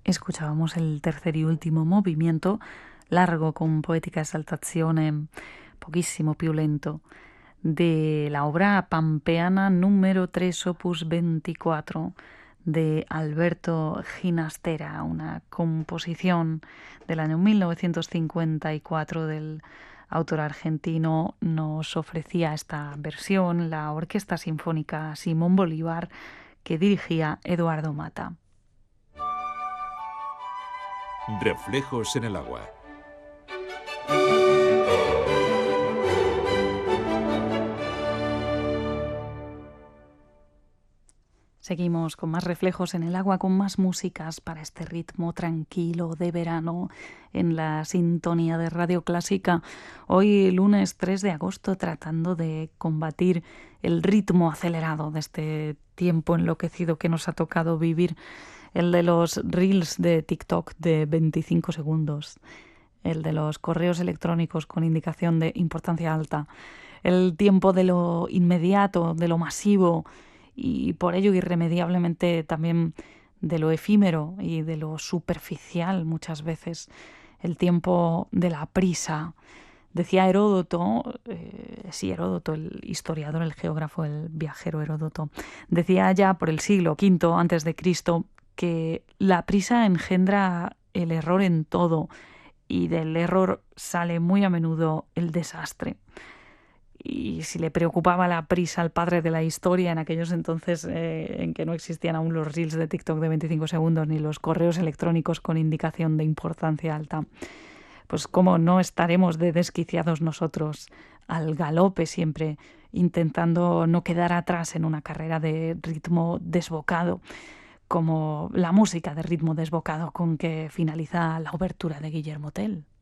escuchábamos el tercer y último movimiento, largo con poética esaltazione, pochissimo più lento, de la obra pampeana número 3, opus 24, de Alberto Ginastera, una composición del año 1954 del autor argentino. Nos ofrecía esta versión la Orquesta Sinfónica Simón Bolívar, que dirigía Eduardo Mata. Reflejos en el agua. Seguimos con más reflejos en el agua, con más músicas para este ritmo tranquilo de verano en la sintonía de Radio Clásica. Hoy, lunes 3 de agosto, tratando de combatir el ritmo acelerado de este tiempo enloquecido que nos ha tocado vivir, el de los reels de TikTok de 25 segundos, el de los correos electrónicos con indicación de importancia alta, el tiempo de lo inmediato, de lo masivo, y por ello irremediablemente también de lo efímero y de lo superficial muchas veces, el tiempo de la prisa. Decía Heródoto, Heródoto, el historiador, el geógrafo, el viajero Heródoto, decía ya por el siglo V antes de Cristo que la prisa engendra el error en todo y del error sale muy a menudo el desastre. Y si le preocupaba la prisa al padre de la historia en aquellos entonces en que no existían aún los reels de TikTok de 25 segundos ni los correos electrónicos con indicación de importancia alta, pues cómo no estaremos de desquiciados nosotros al galope siempre, intentando no quedar atrás en una carrera de ritmo desbocado, como la música de ritmo desbocado con que finaliza la obertura de Guillermo Tell.